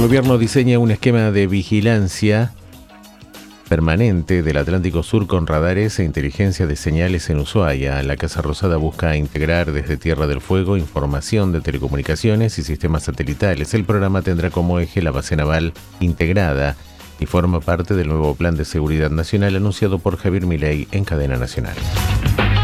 gobierno diseña un esquema de vigilancia permanente del Atlántico Sur con radares e inteligencia de señales en Ushuaia. La Casa Rosada busca integrar desde Tierra del Fuego información de telecomunicaciones y sistemas satelitales. El programa tendrá como eje la base naval integrada y forma parte del nuevo Plan de Seguridad Nacional anunciado por Javier Milei en cadena nacional.